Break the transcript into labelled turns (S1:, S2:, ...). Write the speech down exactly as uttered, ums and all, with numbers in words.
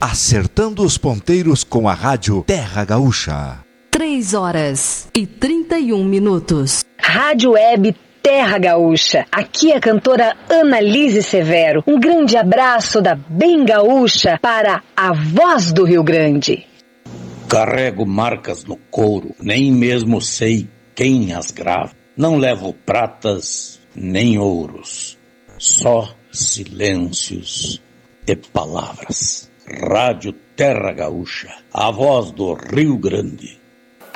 S1: acertando os ponteiros com a rádio Terra Gaúcha.
S2: Três horas e trinta e um minutos.
S3: Rádio Web Terra Gaúcha. Aqui é a cantora Annalise Severo. Um grande abraço da Bem Gaúcha para a voz do Rio Grande.
S4: Carrego marcas no couro, nem mesmo sei quem as grava. Não levo pratas nem ouros, só silêncios e palavras. Rádio Terra Gaúcha, a voz do Rio Grande.